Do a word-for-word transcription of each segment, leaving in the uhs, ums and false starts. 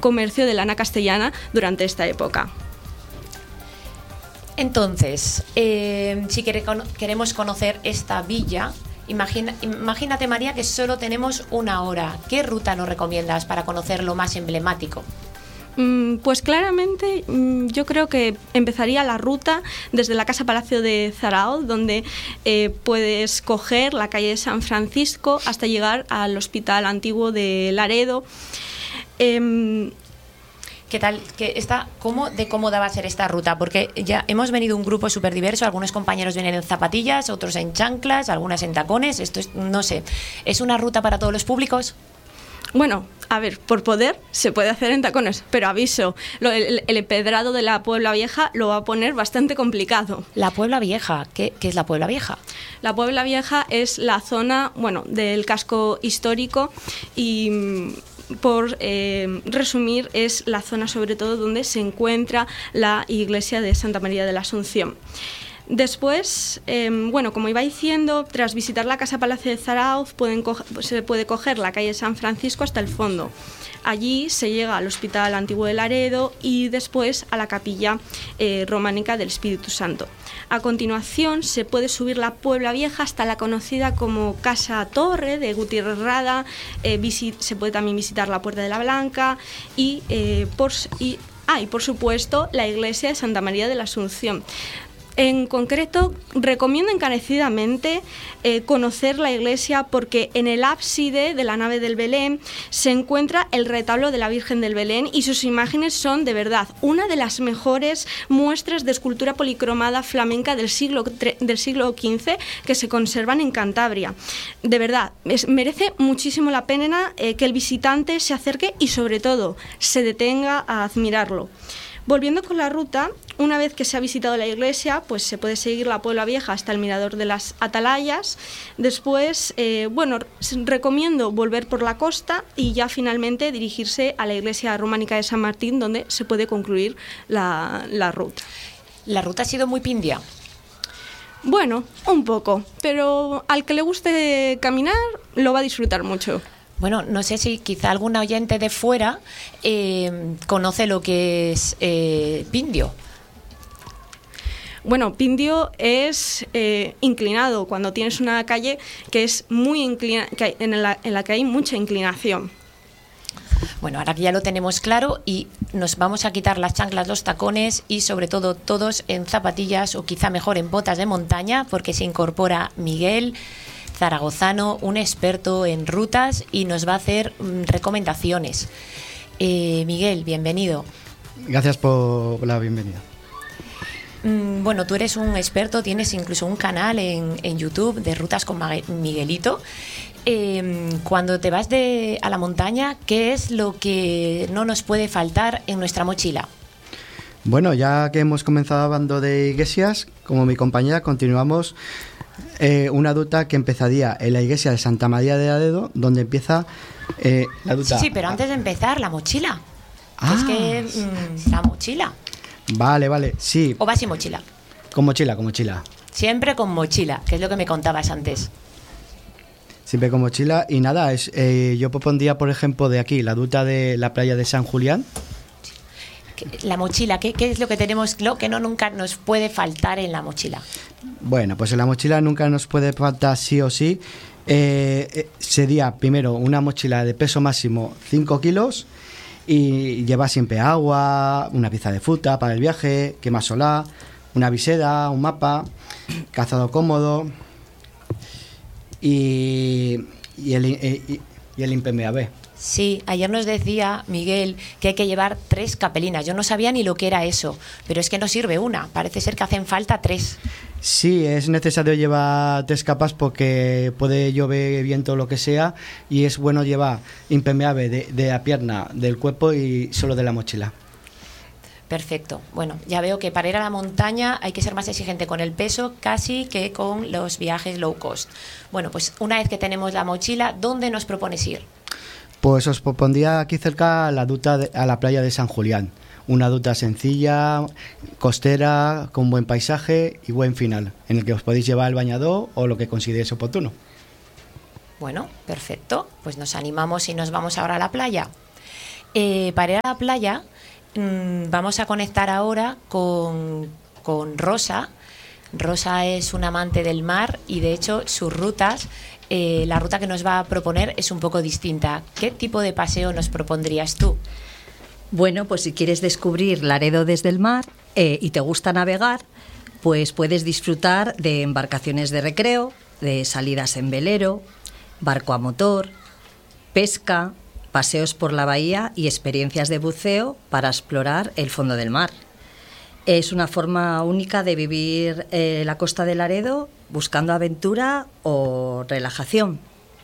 comercio de lana castellana durante esta época. Entonces, eh, si quere, queremos conocer esta villa, imagina, imagínate, María, que solo tenemos una hora. ¿Qué ruta nos recomiendas para conocer lo más emblemático? Pues claramente yo creo que empezaría la ruta desde la Casa Palacio de Zarautz, donde eh, puedes coger la calle de San Francisco hasta llegar al Hospital Antiguo de Laredo. Eh, ¿Qué tal? ¿Qué está, cómo, ¿De cómoda va a ser esta ruta? Porque ya hemos venido un grupo súper diverso, algunos compañeros vienen en zapatillas, otros en chanclas, algunas en tacones, esto es, no sé, ¿es una ruta para todos los públicos? Bueno, a ver, por poder se puede hacer en tacones, pero aviso, lo, el, el empedrado de la Puebla Vieja lo va a poner bastante complicado. La Puebla Vieja, ¿qué, qué es la Puebla Vieja? La Puebla Vieja es la zona, bueno, del casco histórico y... por eh, resumir, es la zona sobre todo donde se encuentra la iglesia de Santa María de la Asunción. Después, eh, bueno, como iba diciendo, tras visitar la Casa Palacio de Zarautz pueden se puede coger la calle San Francisco hasta el fondo. Allí se llega al Hospital Antiguo de Laredo y después a la capilla eh, románica del Espíritu Santo. A continuación se puede subir la Puebla Vieja hasta la conocida como Casa Torre de Gutiérrez Rada, eh, visit, se puede también visitar la Puerta de la Blanca y, eh, por, y, ah, y por supuesto la iglesia de Santa María de la Asunción. En concreto, recomiendo encarecidamente eh, conocer la iglesia porque en el ábside de la nave del Belén se encuentra el retablo de la Virgen del Belén y sus imágenes son, de verdad, una de las mejores muestras de escultura policromada flamenca del siglo, del siglo quince que se conservan en Cantabria. De verdad, es, merece muchísimo la pena eh, que el visitante se acerque y, sobre todo, se detenga a admirarlo. Volviendo con la ruta, una vez que se ha visitado la iglesia, pues se puede seguir la Puebla Vieja hasta el Mirador de las Atalayas. Después, eh, bueno, recomiendo volver por la costa y ya finalmente dirigirse a la iglesia románica de San Martín, donde se puede concluir la, la ruta. ¿La ruta ha sido muy pindia? Bueno, un poco, pero al que le guste caminar lo va a disfrutar mucho. Bueno, no sé si quizá algún oyente de fuera eh, conoce lo que es eh, Pindio. Bueno, Pindio es eh, inclinado, cuando tienes una calle que es muy inclinada, en la, en la que hay mucha inclinación. Bueno, ahora que ya lo tenemos claro y nos vamos a quitar las chanclas, los tacones y sobre todo todos en zapatillas o quizá mejor en botas de montaña, porque se incorpora Miguel zaragozano, un experto en rutas y nos va a hacer mm, recomendaciones. Eh, Miguel, bienvenido. Gracias por la bienvenida. Mm, bueno, tú eres un experto, tienes incluso un canal en, en YouTube de Rutas con Miguelito. Eh, cuando te vas de, a la montaña, ¿qué es lo que no nos puede faltar en nuestra mochila? Bueno, ya que hemos comenzado hablando de iglesias, como mi compañera, continuamos eh, una ruta que empezaría en la iglesia de Santa María de Laredo, donde empieza eh, la ruta. Sí, sí, pero antes de empezar, la mochila. Ah, es que mmm, la mochila. Vale, vale, sí. ¿O vas sin mochila? Con mochila, con mochila. Siempre con mochila, que es lo que me contabas antes. Siempre con mochila. Y nada, es, eh, yo propondría, por ejemplo, de aquí, la ruta de la playa de San Julián. La mochila, ¿qué, qué es lo que tenemos, lo que no nunca nos puede faltar en la mochila? Bueno, pues en la mochila nunca nos puede faltar sí o sí. Eh, eh, sería primero una mochila de peso máximo cinco kilos y lleva siempre agua, una pieza de fruta para el viaje, quema solar, una visera, un mapa, calzado cómodo y, y el, y, y el impermeable. Sí, ayer nos decía Miguel que hay que llevar tres capelinas. Yo no sabía ni lo que era eso, pero es que no sirve una, parece ser que hacen falta tres. Sí, es necesario llevar tres capas porque puede llover, viento, lo que sea, y es bueno llevar impermeable de, de la pierna, del cuerpo y solo de la mochila. Perfecto. Bueno, ya veo que para ir a la montaña hay que ser más exigente con el peso casi que con los viajes low cost. Bueno, pues una vez que tenemos la mochila, ¿dónde nos propones ir? Pues os propondría aquí cerca la ruta de, a la playa de San Julián. Una ruta sencilla, costera, con buen paisaje y buen final, en el que os podéis llevar el bañador o lo que consideréis oportuno. Bueno, perfecto. Pues nos animamos y nos vamos ahora a la playa. Eh, para ir a la playa mmm, vamos a conectar ahora con, con Rosa. Rosa es una amante del mar y de hecho sus rutas, eh, la ruta que nos va a proponer es un poco distinta. ¿Qué tipo de paseo nos propondrías tú? Bueno, pues si quieres descubrir Laredo desde el mar eh, y te gusta navegar, pues puedes disfrutar de embarcaciones de recreo, de salidas en velero, barco a motor, pesca, paseos por la bahía y experiencias de buceo para explorar el fondo del mar. Es una forma única de vivir eh, la costa de Laredo buscando aventura o relajación.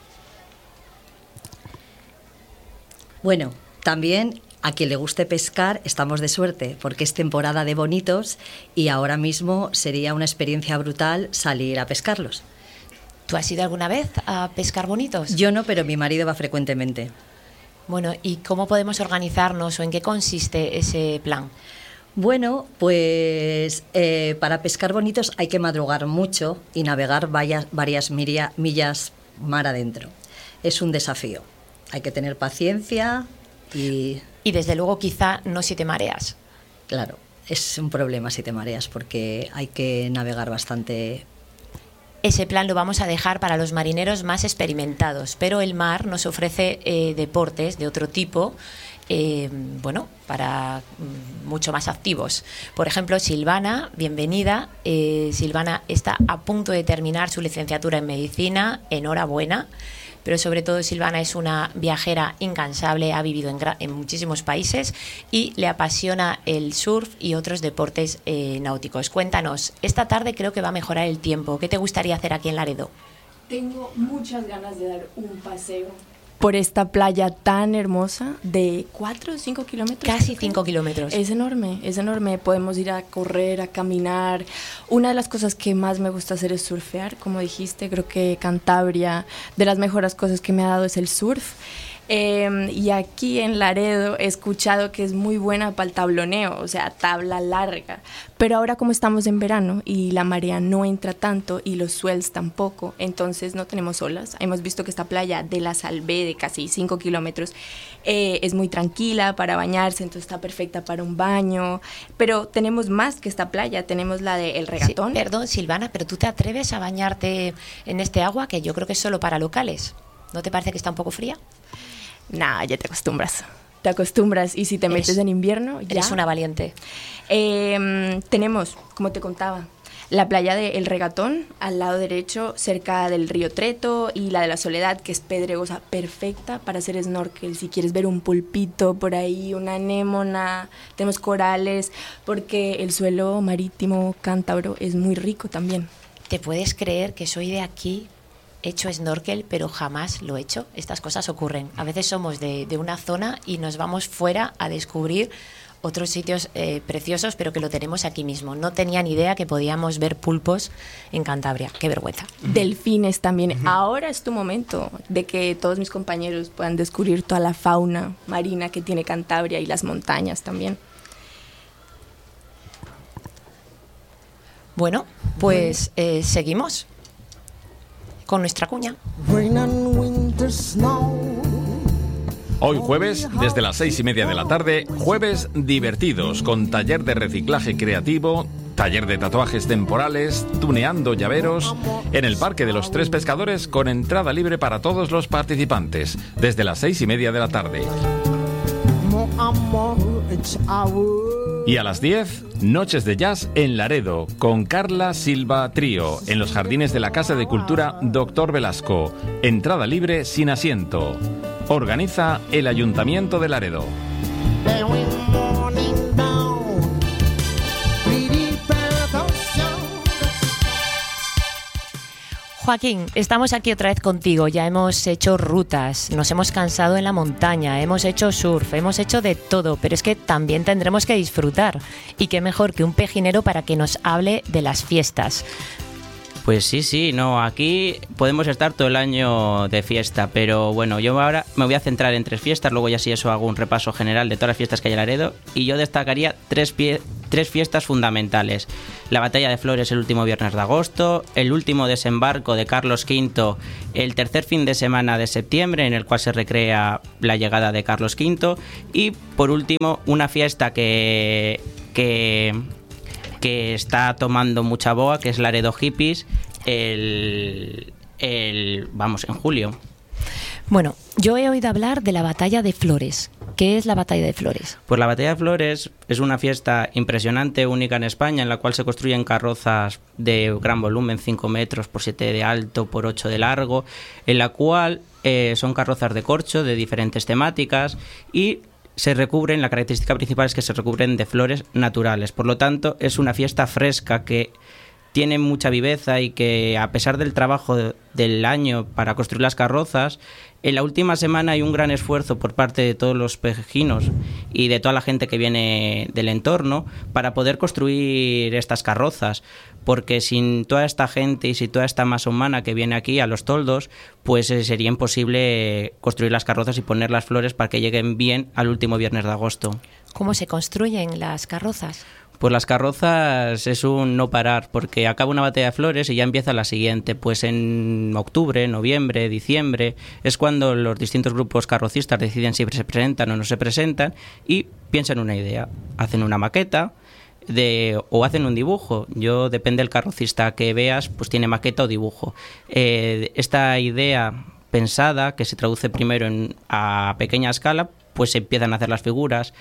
Bueno, también a quien le guste pescar estamos de suerte porque es temporada de bonitos y ahora mismo sería una experiencia brutal salir a pescarlos. ¿Tú has ido alguna vez a pescar bonitos? Yo no, pero mi marido va frecuentemente. Bueno, ¿y cómo podemos organizarnos o en qué consiste ese plan? Bueno, pues eh, para pescar bonitos hay que madrugar mucho y navegar varias, varias miria, millas mar adentro. Es un desafío. Hay que tener paciencia y... Y desde luego quizá no si te mareas. Claro, es un problema si te mareas porque hay que navegar bastante. Ese plan lo vamos a dejar para los marineros más experimentados, pero el mar nos ofrece eh, deportes de otro tipo, eh, bueno, para mm, mucho más activos. Por ejemplo, Silvana, bienvenida. Eh, Silvana está a punto de terminar su licenciatura en medicina, enhorabuena. Pero sobre todo Silvana es una viajera incansable, ha vivido en, en muchísimos países y le apasiona el surf y otros deportes eh, náuticos. Cuéntanos, esta tarde creo que va a mejorar el tiempo. ¿Qué te gustaría hacer aquí en Laredo? Tengo muchas ganas de dar un paseo por esta playa tan hermosa de cuatro o cinco kilómetros. Casi cinco kilómetros. Es enorme, es enorme. Podemos ir a correr, a caminar. Una de las cosas que más me gusta hacer es surfear, como dijiste. Creo que Cantabria, de las mejores cosas que me ha dado es el surf. Eh, y aquí en Laredo he escuchado que es muy buena para el tabloneo, o sea, tabla larga. Pero ahora como estamos en verano y la marea no entra tanto y los swells tampoco, entonces no tenemos olas. Hemos visto que esta playa de la Salvé, de casi cinco kilómetros, eh, es muy tranquila para bañarse, entonces está perfecta para un baño. Pero tenemos más que esta playa, tenemos la de El Regatón. Sí, perdón, Silvana, pero ¿tú te atreves a bañarte en este agua que yo creo que es solo para locales? ¿No te parece que está un poco fría? Nah, ya te acostumbras. Te acostumbras y si te metes eres, en invierno, ya. Eres una valiente. Eh, tenemos, como te contaba, la playa de El Regatón, al lado derecho, cerca del río Treto, y la de la Soledad, que es pedregosa, perfecta para hacer snorkel. Si quieres ver un pulpito por ahí, una anémona, tenemos corales, porque el suelo marítimo cántabro es muy rico también. ¿Te puedes creer que soy de aquí? He hecho snorkel, pero jamás lo he hecho. Estas cosas ocurren. A veces somos de, de una zona y nos vamos fuera a descubrir otros sitios eh, preciosos, pero que lo tenemos aquí mismo. No tenía ni idea que podíamos ver pulpos en Cantabria. Qué vergüenza. Delfines también. Uh-huh. Ahora es tu momento de que todos mis compañeros puedan descubrir toda la fauna marina que tiene Cantabria y las montañas también. Bueno, pues eh, seguimos con nuestra cuña. Hoy jueves, desde las seis y media de la tarde, jueves divertidos, con taller de reciclaje creativo, taller de tatuajes temporales, tuneando llaveros, en el Parque de los Tres Pescadores, con entrada libre para todos los participantes, desde las seis y media de la tarde. Y a las diez, noches de jazz en Laredo, con Carla Silva Trío, en los jardines de la Casa de Cultura Doctor Velasco. Entrada libre sin asiento. Organiza el Ayuntamiento de Laredo. Joaquín, estamos aquí otra vez contigo, ya hemos hecho rutas, nos hemos cansado en la montaña, hemos hecho surf, hemos hecho de todo, pero es que también tendremos que disfrutar. Y qué mejor que un pejinero para que nos hable de las fiestas. Pues sí, sí, no, aquí podemos estar todo el año de fiesta, pero bueno, yo ahora me voy a centrar en tres fiestas, luego ya si eso hago un repaso general de todas las fiestas que hay en Laredo, y yo destacaría tres, pie- tres fiestas fundamentales. La Batalla de Flores el último viernes de agosto, el último desembarco de Carlos quinto el tercer fin de semana de septiembre, en el cual se recrea la llegada de Carlos quinto, y por último una fiesta que, que, que está tomando mucha boa, que es Laredo Hippies, el, el, vamos, en julio. Bueno, yo he oído hablar de la Batalla de Flores. ¿Qué es la Batalla de Flores? Pues la Batalla de Flores es una fiesta impresionante, única en España, en la cual se construyen carrozas de gran volumen, cinco metros por siete de alto, por ocho de largo, en la cual eh, son carrozas de corcho de diferentes temáticas y se recubren, la característica principal es que se recubren de flores naturales. Por lo tanto, es una fiesta fresca que tiene mucha viveza y que, a pesar del trabajo de, del año para construir las carrozas, en la última semana hay un gran esfuerzo por parte de todos los pejinos y de toda la gente que viene del entorno para poder construir estas carrozas, porque sin toda esta gente y sin toda esta masa humana que viene aquí a los toldos, pues eh, sería imposible construir las carrozas y poner las flores para que lleguen bien al último viernes de agosto. ¿Cómo se construyen las carrozas? Pues las carrozas es un no parar, porque acaba una batalla de flores y ya empieza la siguiente. Pues en octubre, noviembre, diciembre es cuando los distintos grupos carrocistas deciden si se presentan o no se presentan y piensan una idea. Hacen una maqueta de, o hacen un dibujo. Yo, depende del carrocista que veas, pues tiene maqueta o dibujo. Eh, esta idea pensada, que se traduce primero en, a pequeña escala, pues se empiezan a hacer las figuras,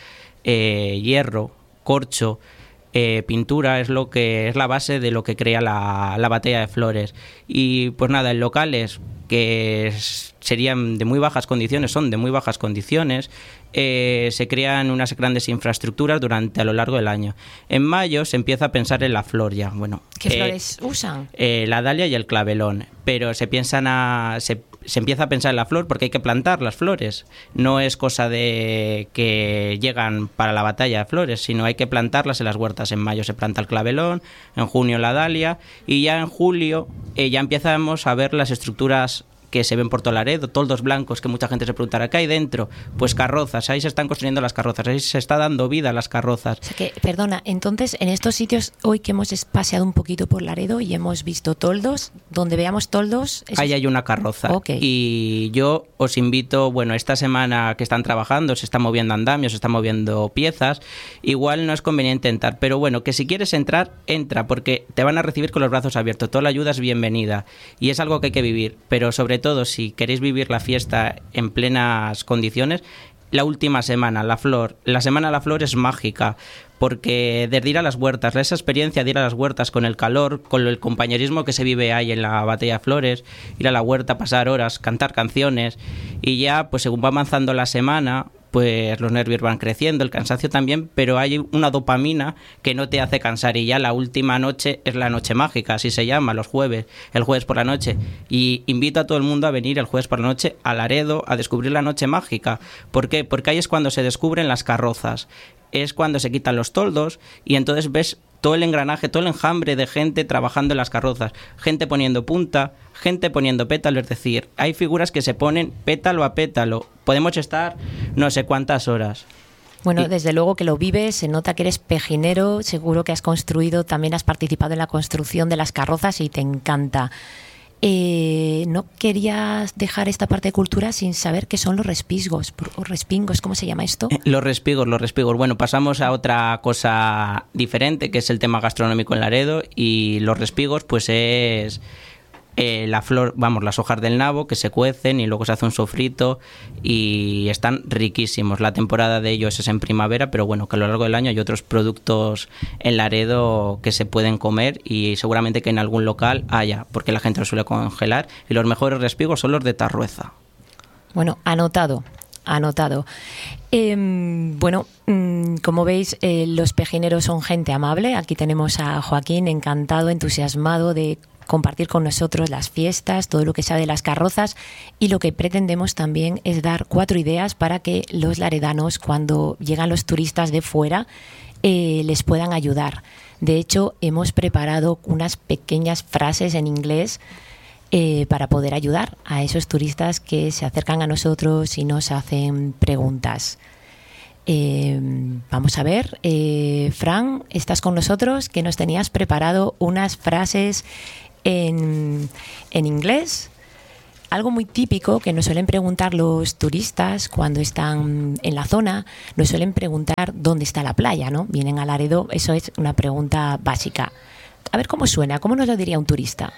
eh, hierro, corcho, Eh, pintura, es lo que es la base de lo que crea la, la Batalla de Flores. Y pues nada, en locales que es, serían de muy bajas condiciones, son de muy bajas condiciones, eh, se crean unas grandes infraestructuras durante a lo largo del año. En mayo se empieza a pensar en la flor ya. Bueno, ¿qué eh, flores usan? Eh, la dalia y el clavelón, pero se piensan a se, se empieza a pensar en la flor porque hay que plantar las flores. No es cosa de que llegan para la batalla de flores, sino hay que plantarlas en las huertas. En mayo se planta el clavelón, en junio la dalia, y ya en julio eh, ya empezamos a ver las estructuras que se ven por todo Laredo, toldos blancos, que mucha gente se preguntará, ¿qué hay dentro? Pues carrozas, ahí se están construyendo las carrozas, ahí se está dando vida a las carrozas. O sea que, perdona, entonces en estos sitios, hoy que hemos paseado un poquito por Laredo y hemos visto toldos, donde veamos toldos... Eso... Ahí hay una carroza. Okay. Y yo os invito, bueno, esta semana que están trabajando, se están moviendo andamios, se están moviendo piezas, igual no es conveniente entrar, pero bueno, que si quieres entrar, entra, porque te van a recibir con los brazos abiertos, toda la ayuda es bienvenida, y es algo que hay que vivir, pero sobre todo, si queréis vivir la fiesta en plenas condiciones, la última semana, la flor, la semana de la flor es mágica, porque desde ir a las huertas, esa experiencia de ir a las huertas con el calor, con el compañerismo que se vive ahí en la batalla de flores, ir a la huerta, pasar horas, cantar canciones, y ya pues según va avanzando la semana, pues los nervios van creciendo, el cansancio también, pero hay una dopamina que no te hace cansar, y ya la última noche es la noche mágica, así se llama, los jueves, el jueves por la noche, y invito a todo el mundo a venir el jueves por la noche a Laredo a descubrir la noche mágica. ¿Por qué? Porque ahí es cuando se descubren las carrozas, es cuando se quitan los toldos y entonces ves todo el engranaje, todo el enjambre de gente trabajando en las carrozas, gente poniendo punta, gente poniendo pétalo, es decir, hay figuras que se ponen pétalo a pétalo, podemos estar no sé cuántas horas. Bueno, y... desde luego que lo vives, se nota que eres pejinero, seguro que has construido, también has participado en la construcción de las carrozas y te encanta. Eh, no querías dejar esta parte de cultura sin saber qué son los respingos, o respingos, ¿cómo se llama esto? Los respigos, los respigos. Bueno, pasamos a otra cosa diferente, que es el tema gastronómico en Laredo, y los respigos, pues es eh, la flor, vamos, las hojas del nabo que se cuecen y luego se hace un sofrito y están riquísimos. La temporada de ellos es en primavera, pero bueno, que a lo largo del año hay otros productos en Laredo que se pueden comer y seguramente que en algún local haya, porque la gente los suele congelar, y los mejores respigos son los de Tarrueza. Bueno, anotado. Anotado. Eh, bueno, mmm, como veis, eh, los pejineros son gente amable. Aquí tenemos a Joaquín, encantado, entusiasmado de compartir con nosotros las fiestas, todo lo que sabe de las carrozas, y lo que pretendemos también es dar cuatro ideas para que los laredanos, cuando llegan los turistas de fuera, eh, les puedan ayudar. De hecho, hemos preparado unas pequeñas frases en inglés Eh, para poder ayudar a esos turistas que se acercan a nosotros y nos hacen preguntas. Eh, vamos a ver, eh, Fran, estás con nosotros, que nos tenías preparado unas frases en, en inglés. Algo muy típico que nos suelen preguntar los turistas cuando están en la zona, nos suelen preguntar dónde está la playa, ¿no? Vienen a Laredo, eso es una pregunta básica. A ver cómo suena, ¿cómo nos lo diría un turista?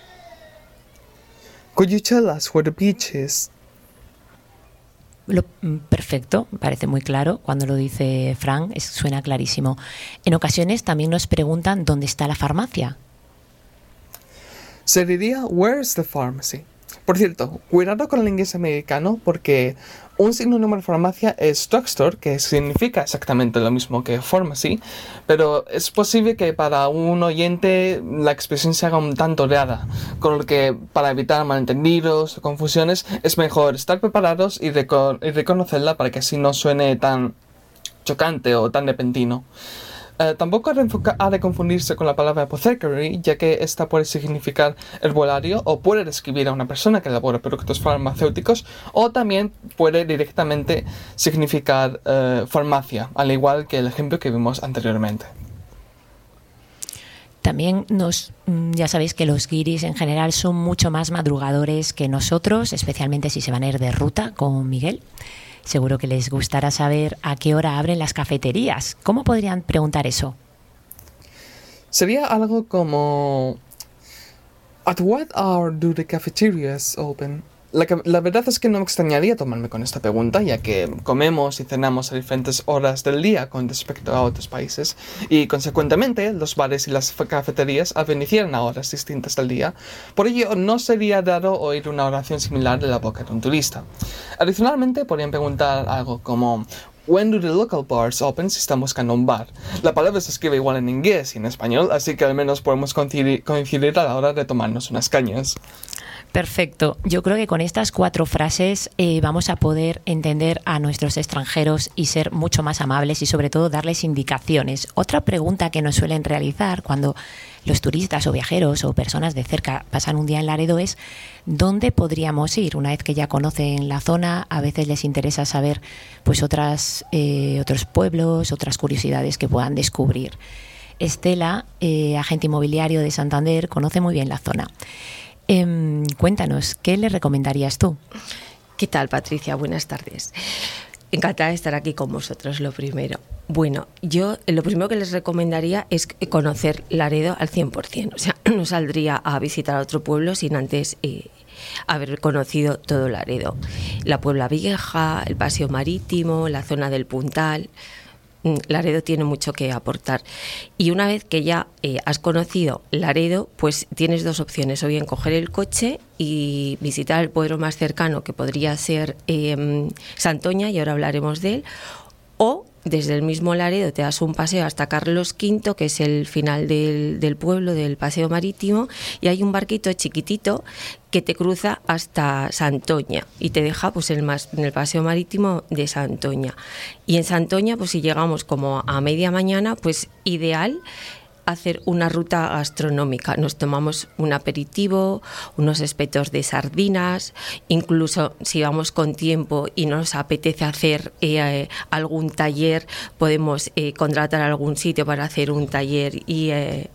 Could you tell us where the beach is? Lo, perfecto, parece muy claro. Cuando lo dice Fran, es, suena clarísimo. En ocasiones también nos preguntan dónde está la farmacia. Se diría, where's the pharmacy? Por cierto, cuidado con el inglés americano porque un sinónimo de farmacia es drugstore, que significa exactamente lo mismo que pharmacy, pero es posible que para un oyente la expresión se haga un tanto rara, con lo que para evitar malentendidos o confusiones es mejor estar preparados y, reco- y reconocerla para que así no suene tan chocante o tan repentino. Uh, tampoco ha de, enfoca- ha de confundirse con la palabra apothecary, ya que esta puede significar herbolario o puede describir a una persona que elabora productos farmacéuticos, o también puede directamente significar uh, farmacia, al igual que el ejemplo que vimos anteriormente. También nos, ya sabéis que los guiris en general son mucho más madrugadores que nosotros, especialmente si se van a ir de ruta con Miguel. Seguro que les gustará saber a qué hora abren las cafeterías. ¿Cómo podrían preguntar eso? Sería algo como At what hour do the cafeterias open? La, la verdad es que no me extrañaría tomarme con esta pregunta, ya que comemos y cenamos a diferentes horas del día con respecto a otros países, y consecuentemente los bares y las cafeterías abren y cierran a horas distintas del día. Por ello, no sería raro oír una oración similar de la boca de un turista. Adicionalmente, podrían preguntar algo como When do the local bars open? Si están buscando un bar. La palabra se escribe igual en inglés y en español, así que al menos podemos coincidir, coincidir a la hora de tomarnos unas cañas. Perfecto. Yo creo que con estas cuatro frases eh, vamos a poder entender a nuestros extranjeros y ser mucho más amables y sobre todo darles indicaciones. Otra pregunta que nos suelen realizar cuando los turistas o viajeros o personas de cerca pasan un día en Laredo es ¿dónde podríamos ir? Una vez que ya conocen la zona, a veces les interesa saber pues otras, eh, otros pueblos, otras curiosidades que puedan descubrir. Estela, eh, agente inmobiliario de Santander, conoce muy bien la zona. Eh, cuéntanos, ¿qué le recomendarías tú? ¿Qué tal, Patricia? Buenas tardes. Encantada de estar aquí con vosotros, lo primero. Bueno, yo lo primero que les recomendaría es conocer Laredo al cien por ciento. O sea, no saldría a visitar otro pueblo sin antes eh, haber conocido todo Laredo. La Puebla Vieja, el Paseo Marítimo, la zona del Puntal. Laredo tiene mucho que aportar. Y una vez que ya eh, has conocido Laredo, pues tienes dos opciones. O bien coger el coche y visitar el pueblo más cercano, que podría ser eh, Santoña, y ahora hablaremos de él, o desde el mismo Laredo te das un paseo hasta Carlos Quinto, que es el final del, del pueblo, del paseo marítimo, y hay un barquito chiquitito que te cruza hasta Santoña y te deja pues el más, en el paseo marítimo de Santoña. Y en Santoña, pues si llegamos como a media mañana, pues ideal hacer una ruta gastronómica. Nos tomamos un aperitivo, unos espetos de sardinas, incluso si vamos con tiempo y nos apetece hacer eh, algún taller, podemos eh, contratar algún sitio para hacer un taller y... Eh,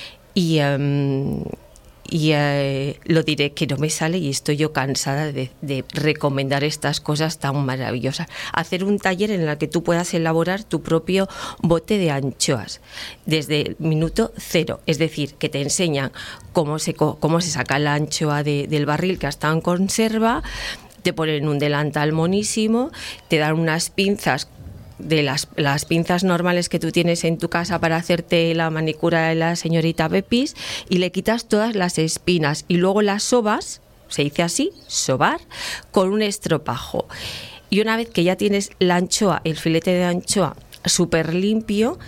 y um, Y eh, lo diré que no me sale y estoy yo cansada de, de recomendar estas cosas tan maravillosas. Hacer un taller en el que tú puedas elaborar tu propio bote de anchoas desde el minuto cero. Es decir, que te enseñan cómo se, cómo se saca la anchoa de, del barril que ha estado en conserva, te ponen un delantal monísimo, te dan unas pinzas de las, las pinzas normales que tú tienes en tu casa para hacerte la manicura de la señorita Pepis, y le quitas todas las espinas y luego las sobas, se dice así, sobar, con un estropajo. Y una vez que ya tienes la anchoa, el filete de anchoa súper limpio,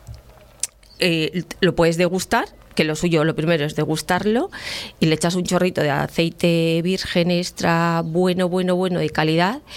eh, lo puedes degustar, que lo suyo, lo primero es degustarlo, y le echas un chorrito de aceite virgen extra bueno, bueno, bueno, de calidad.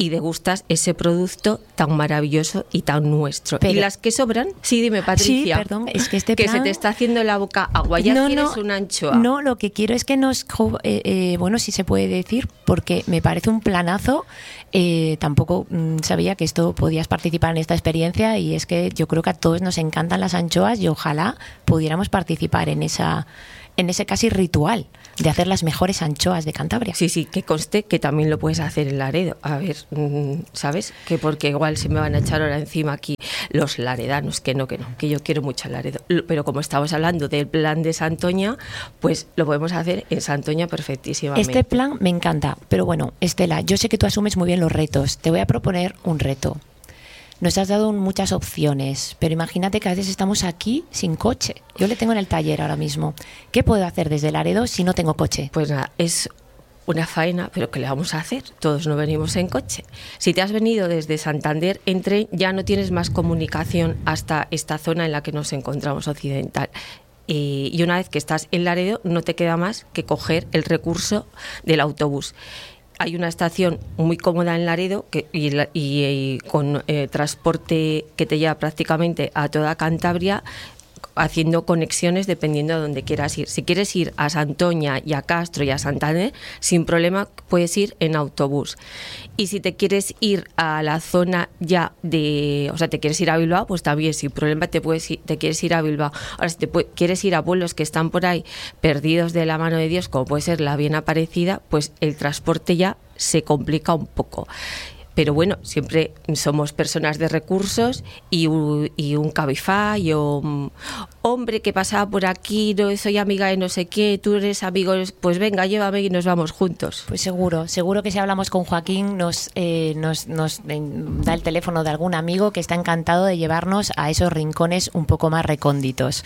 y degustas ese producto tan maravilloso y tan nuestro. Pero, y las que sobran, sí, dime, Patricia. Sí, perdón, es que este que plan... se te está haciendo la boca agua. Ya no, quieres no, una anchoa. No, lo que quiero es que nos... Eh, eh, bueno, si se puede decir, porque me parece un planazo. Eh, tampoco mm, sabía que esto podías participar en esta experiencia, y es que yo creo que a todos nos encantan las anchoas y ojalá pudiéramos participar en esa en ese casi ritual de hacer las mejores anchoas de Cantabria. Sí, sí, que conste que también lo puedes hacer en Laredo. A ver, ¿sabes? Que porque igual se me van a echar ahora encima aquí los laredanos, que no, que no, que yo quiero mucho Laredo. Pero como estamos hablando del plan de Santoña, pues lo podemos hacer en Santoña perfectísimamente. Este plan me encanta, pero bueno, Estela, yo sé que tú asumes muy bien los retos. Te voy a proponer un reto. Nos has dado muchas opciones, pero imagínate que a veces estamos aquí sin coche. Yo le tengo en el taller ahora mismo. ¿Qué puedo hacer desde Laredo si no tengo coche? Pues nada, es una faena, pero ¿qué le vamos a hacer? Todos no venimos en coche. Si te has venido desde Santander en tren, ya no tienes más comunicación hasta esta zona en la que nos encontramos, occidental. Eh, y una vez que estás en Laredo, no te queda más que coger el recurso del autobús. Hay una estación muy cómoda en Laredo que, y, y, y con eh, transporte que te lleva prácticamente a toda Cantabria, haciendo conexiones dependiendo de donde quieras ir. Si quieres ir a Santoña y a Castro y a Santander, sin problema puedes ir en autobús. Y si te quieres ir a la zona ya de, o sea, te quieres ir a Bilbao, pues también sin problema te puedes ir, te quieres ir a Bilbao. Ahora, si te puede, quieres ir a pueblos que están por ahí perdidos de la mano de Dios, como puede ser la Bien Aparecida, pues el transporte ya se complica un poco. Pero bueno, siempre somos personas de recursos y un, y un Cabify o un hombre que pasaba por aquí, no soy amiga de no sé qué, tú eres amigo, pues venga, llévame y nos vamos juntos. Pues seguro, seguro que si hablamos con Joaquín nos, eh, nos, nos eh, da el teléfono de algún amigo que está encantado de llevarnos a esos rincones un poco más recónditos.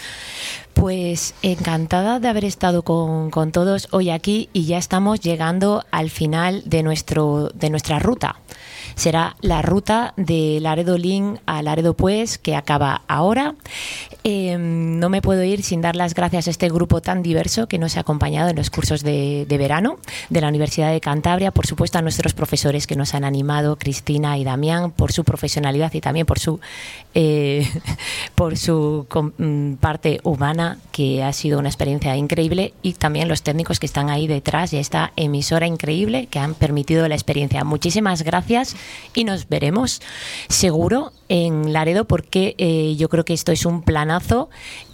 Pues encantada de haber estado con, con todos hoy aquí, y ya estamos llegando al final de, nuestro, de nuestra ruta. Será la ruta de Laredo Lin a Laredo Pues, que acaba ahora. Eh, no me puedo ir sin dar las gracias a este grupo tan diverso que nos ha acompañado en los cursos de, de verano de la Universidad de Cantabria. Por supuesto, a nuestros profesores que nos han animado, Cristina y Damián, por su profesionalidad y también por su, eh, por su com, parte humana, que ha sido una experiencia increíble, y también los técnicos que están ahí detrás y esta emisora increíble que han permitido la experiencia. Muchísimas gracias. Y nos veremos seguro en Laredo, porque eh, yo creo que esto es un planazo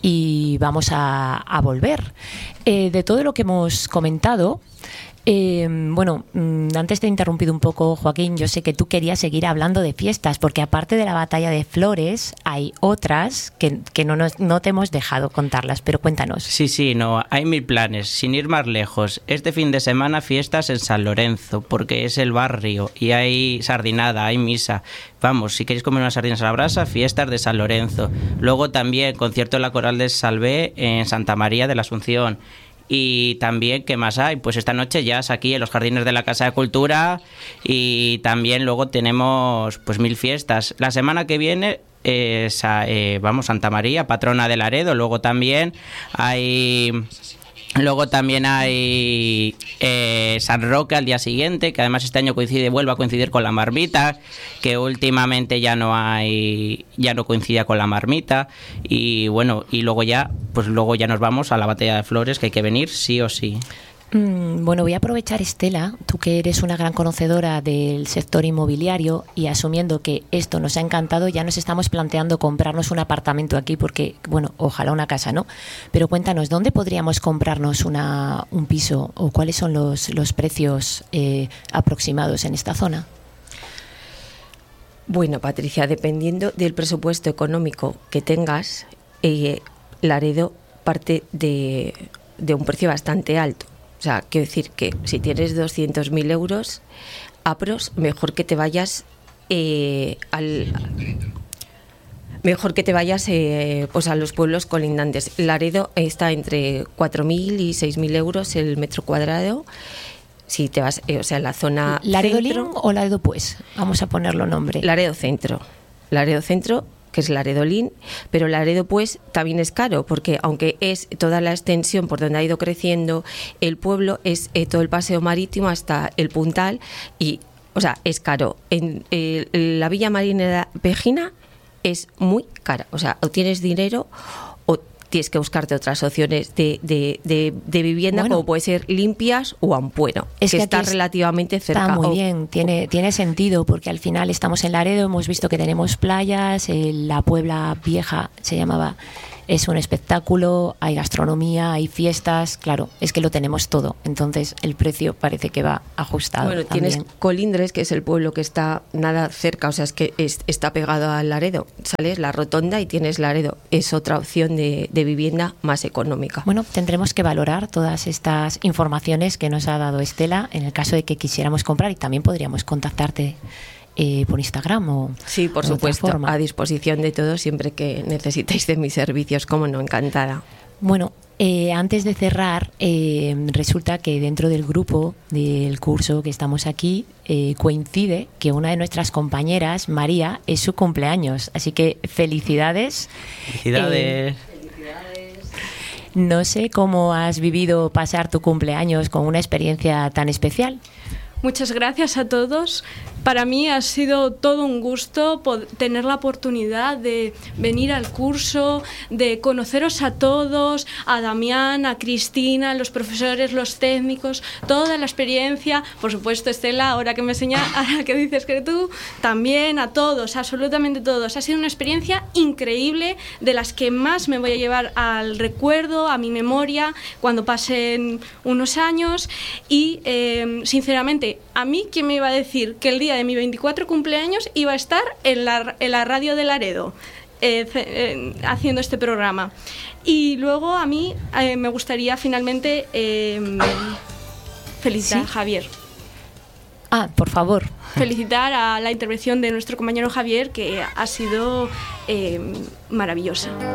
y vamos a, a volver. Eh, de todo lo que hemos comentado, eh, bueno, antes te he interrumpido un poco, Joaquín. Yo sé que tú querías seguir hablando de fiestas, porque aparte de la batalla de Flores hay otras que, que no, nos, no te hemos dejado contarlas, pero cuéntanos. Sí, sí, no, hay mil planes. Sin ir más lejos, este fin de semana fiestas en San Lorenzo, porque es el barrio y hay sardinada, hay misa. Vamos, si queréis comer unas sardinas a la brasa, fiestas de San Lorenzo. Luego también concierto en la Coral de Salvé en Santa María de la Asunción. Y también, ¿qué más hay? Pues esta noche ya es aquí en los jardines de la Casa de Cultura, y también luego tenemos pues mil fiestas. La semana que viene es, eh, vamos, Santa María, patrona de Laredo. Luego también hay... Luego también hay eh, San Roque al día siguiente, que además este año coincide, vuelve a coincidir con la marmita, que últimamente ya no hay, ya no coincidía con la marmita. Y bueno, y luego ya, pues luego ya nos vamos a la batalla de Flores, que hay que venir sí o sí. Bueno, voy a aprovechar, Estela, tú que eres una gran conocedora del sector inmobiliario, y asumiendo que esto nos ha encantado, ya nos estamos planteando comprarnos un apartamento aquí, porque, bueno, ojalá una casa, ¿no? Pero cuéntanos, ¿dónde podríamos comprarnos una, un piso, o cuáles son los, los precios eh, aproximados en esta zona? Bueno, Patricia, dependiendo del presupuesto económico que tengas, eh, Laredo parte de, de un precio bastante alto. O sea, quiero decir que si tienes doscientos mil euros, apros, mejor que te vayas eh, al... Mejor que te vayas eh, pues a los pueblos colindantes. Laredo está entre cuatro mil y seis mil euros el metro cuadrado. Si te vas, eh, o sea, en la zona ¿Laredo centro, Lin o Laredo Pues? Vamos a ponerlo nombre. Laredo Centro. Laredo Centro, que es Laredo Lin, pero Laredo Pues también es caro, porque aunque es toda la extensión por donde ha ido creciendo el pueblo, es eh, todo el paseo marítimo hasta el Puntal, y O sea, es caro. En eh, la Villa Marinera Vejina es muy cara. O sea, o tienes dinero o tienes que buscarte otras opciones de, de, de, de vivienda, bueno, como puede ser Limpias o Ampuero, es que, que está es, relativamente cerca. Está muy o, bien, tiene, tiene sentido, porque al final estamos en Laredo, hemos visto que tenemos playas, eh, la Puebla Vieja se llamaba, es un espectáculo, hay gastronomía, hay fiestas, claro, es que lo tenemos todo, entonces el precio parece que va ajustado. Bueno, también. Tienes Colindres, que es el pueblo que está nada cerca, o sea, es que es, está pegado al Laredo, sales la Rotonda y tienes Laredo, es otra opción de, de vivienda más económica. Bueno, tendremos que valorar todas estas informaciones que nos ha dado Estela en el caso de que quisiéramos comprar, y también podríamos contactarte Eh, por Instagram o sí, por supuesto, a disposición de todos siempre que necesitéis de mis servicios, como no, encantada. Bueno, eh, antes de cerrar, eh, resulta que dentro del grupo del curso que estamos aquí eh, coincide que una de nuestras compañeras, María, es su cumpleaños, así que felicidades. Felicidades. Eh, no sé cómo has vivido pasar tu cumpleaños con una experiencia tan especial. Muchas gracias a todos. Para mí ha sido todo un gusto poder tener la oportunidad de venir al curso, de conoceros a todos, a Damián, a Cristina, los profesores, los técnicos, toda la experiencia. Por supuesto, Estela, ahora que me enseñas, ahora que dices que tú, también a todos, absolutamente todos. Ha sido una experiencia increíble, de las que más me voy a llevar al recuerdo, a mi memoria, cuando pasen unos años. Y, eh, sinceramente, a mí, ¿quién me iba a decir que el día de mi veinticuatro cumpleaños iba a estar en la, en la radio de Laredo eh, eh, haciendo este programa? Y luego a mí eh, me gustaría finalmente eh, felicitar ¿Sí? a Javier. Ah, por favor. Felicitar a la intervención de nuestro compañero Javier, que ha sido eh, maravillosa.